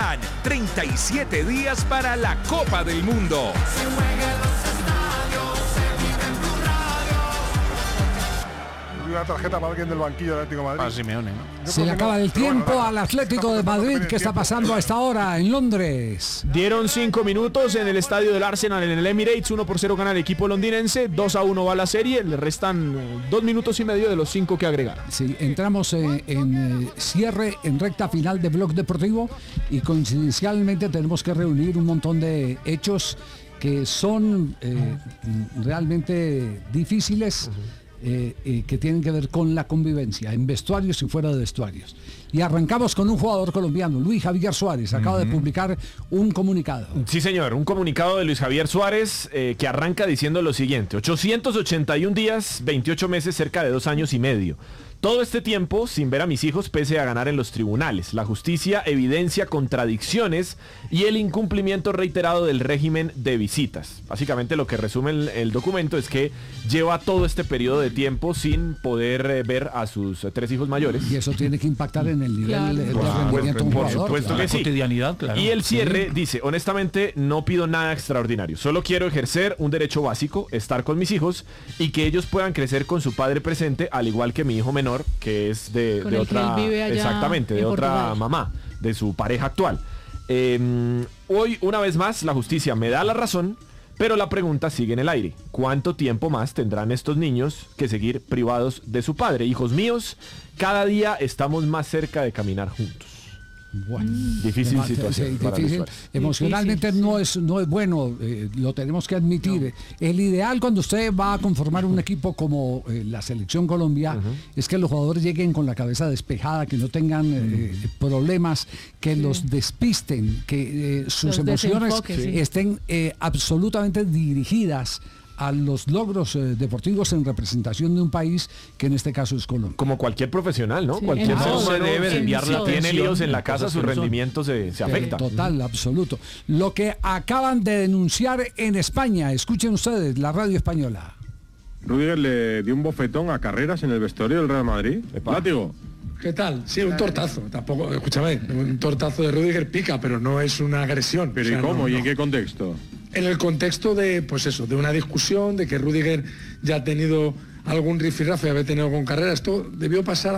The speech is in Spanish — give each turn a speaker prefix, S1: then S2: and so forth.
S1: Quedan 37 días para la Copa del Mundo.
S2: Una tarjeta para alguien del banquillo del Atlético de Madrid.
S3: Simeone, ¿no?
S4: Se le acaba el tiempo al Atlético de Madrid. ¿Qué está pasando a esta hora en Londres?
S5: Dieron 5 minutos en el estadio del Arsenal en el Emirates. 1-0 gana el equipo londinense. 2-1 va la serie. Le restan 2 minutos y medio de los 5 que agregaron.
S4: Sí, entramos en cierre, en recta final de Blog Deportivo, y coincidencialmente tenemos que reunir un montón de hechos que son realmente difíciles. Que tienen que ver con la convivencia en vestuarios y fuera de vestuarios. Y arrancamos con un jugador colombiano, Luis Javier Suárez, acaba de publicar un comunicado.
S5: Sí, señor, un comunicado de Luis Javier Suárez que arranca diciendo lo siguiente: 881 días, 28 meses, cerca de 2 años y medio. Todo este tiempo sin ver a mis hijos pese a ganar en los tribunales. La justicia evidencia contradicciones y el incumplimiento reiterado del régimen de visitas. Básicamente lo que resume el documento es que lleva todo este periodo de tiempo sin poder ver a sus 3 hijos mayores.
S4: Y eso tiene que impactar en el nivel de rendimiento de un
S5: por
S4: jugador.
S5: supuesto que sí.
S3: Cotidianidad, claro.
S5: Y el cierre dice: honestamente no pido nada extraordinario, solo quiero ejercer un derecho básico, estar con mis hijos y que ellos puedan crecer con su padre presente, al igual que mi hijo menor, que es de otra, exactamente, de otra mamá, de su pareja actual. Hoy, una vez más, la justicia me da la razón, pero la pregunta sigue en el aire: ¿cuánto tiempo más tendrán estos niños que seguir privados de su padre? Hijos míos, cada día estamos más cerca de caminar juntos.
S4: Bueno,
S5: difícil situación.
S4: Sí, difícil. Emocionalmente difícil, no es bueno, lo tenemos que admitir. No. El ideal cuando usted va a conformar un equipo como la Selección Colombia es que los jugadores lleguen con la cabeza despejada, que no tengan problemas, que los despisten, que sus emociones estén absolutamente dirigidas a los logros deportivos en representación de un país que en este caso es Colombia.
S5: Como cualquier profesional, ¿no?
S4: Sí,
S5: cualquier
S3: no se debe enviar la
S5: tiene
S3: atención,
S5: líos en la casa, su rendimiento se afecta.
S4: Total, absoluto. Lo que acaban de denunciar en España, escuchen ustedes, la radio española.
S6: Rüdiger le dio un bofetón a Carreras en el vestuario del Real Madrid. Látigo.
S7: ¿Qué tal? Sí, un tortazo. Tampoco, escúchame, un tortazo de Rüdiger pica, pero no es una agresión.
S6: ¿Pero y cómo? ¿Y en qué contexto?
S7: En el contexto de, pues eso, de una discusión, de que Rüdiger ya ha tenido algún rifirrafe, había tenido con Carreras. Esto debió pasar